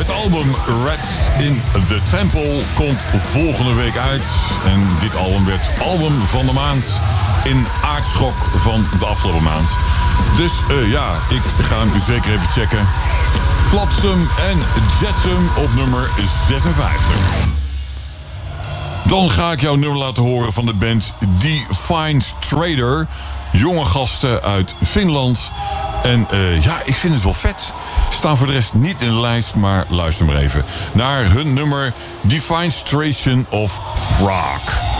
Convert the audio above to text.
Het album Rats in the Temple komt volgende week uit. En dit album werd album van de maand in Aardschok van de afgelopen maand. Dus ik ga hem zeker even checken. Flopsum en Jetsum op nummer 56. Dan ga ik jouw nummer laten horen van de band Define Trader. Jonge gasten uit Finland. En ik vind het wel vet. Staan voor de rest niet in de lijst, maar luister maar even naar hun nummer Defenestration of Prague.